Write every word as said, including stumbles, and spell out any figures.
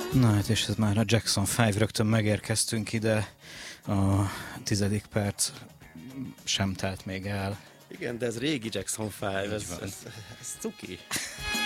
Na hát, és ez már a Jackson öt, rögtön megérkeztünk ide, a tizedik perc sem telt még el. Igen, de ez régi Jackson öt, ez, ez, ez, ez cuki.